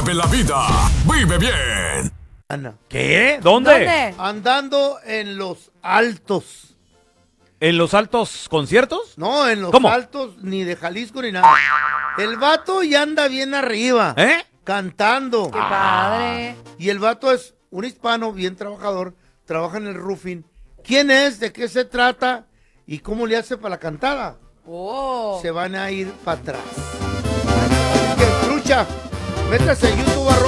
Vive la vida, vive bien. Ana, ¿Qué? ¿Dónde? andando en los altos. ¿En los altos conciertos? No, en los ¿Cómo? altos ni de Jalisco ni nada. El vato ya anda bien arriba. ¿Eh? Cantando. ¡Qué padre! Y el vato es un hispano bien trabajador. Trabaja en el roofing. ¿Quién es? ¿De qué se trata? ¿Y cómo le hace para la cantada? ¡Oh! Se van a ir para atrás. Así que, trucha, métase en YouTube